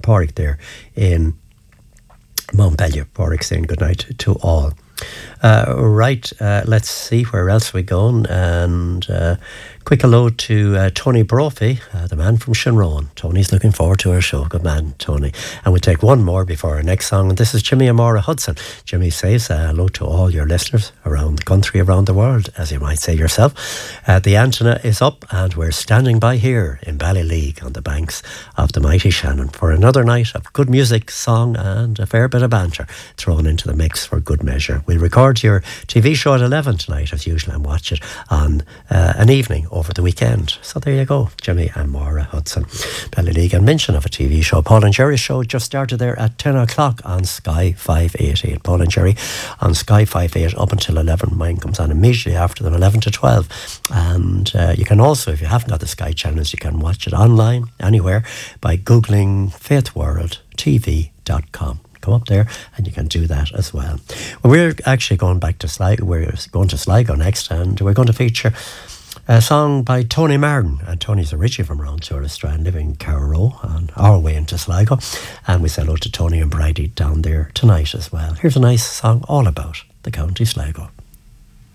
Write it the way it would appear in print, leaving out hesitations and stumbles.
Pádraig there in Montpellier. Pádraig saying good night to all. Let's see where else we're going. And quick hello to Tony Brophy, the man from Shinrone. Tony's looking forward to our show. Good man, Tony. And we'll take one more before our next song. And this is Jimmy and Maura Hudson. Jimmy says hello to all your listeners around the country, around the world, as you might say yourself. The antenna is up and we're standing by here in Ballyleague on the banks of the mighty Shannon for another night of good music, song and a fair bit of banter thrown into the mix for good measure. We'll record your TV show at 11 tonight as usual and watch it on an evening over the weekend. So there you go, Jimmy and Maura Hudson. Ballyleague, and mention of a TV show. Paul and Jerry's show just started there at 10 o'clock on Sky 588. Paul and Jerry on Sky 588 up until 11. Mine comes on immediately after them, 11 to 12. And you can also, if you haven't got the Sky channels, you can watch it online anywhere by googling faithworldtv.com. Come up there and you can do that as well. We're actually going back to Sligo. We're going to Sligo next, and we're going to feature a song by Tony Martin. And Tony's originally from around Tourlestrand, living in Carrow on our way into Sligo. And we say hello to Tony and Bridie down there tonight as well. Here's a nice song all about the County Sligo.